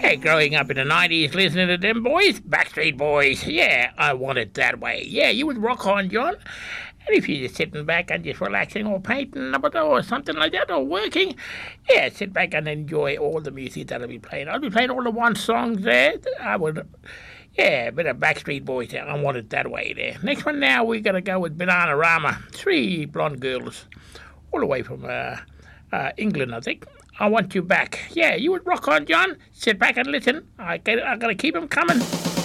Yeah, growing up in the 90s listening to them boys, Backstreet Boys. Yeah, I want it that way. Yeah, you would rock on, John. And if you're just sitting back and just relaxing or painting or something like that or working, yeah, sit back and enjoy all the music that I'll be playing. I'll be playing all the one songs there. Yeah, a bit of Backstreet Boys there. I want it that way there. Next one now, we're going to go with Bananarama. 3 blonde girls, all the way from England, I think. I want you back. Yeah, you would rock on, John. Sit back and listen. I got to keep them coming.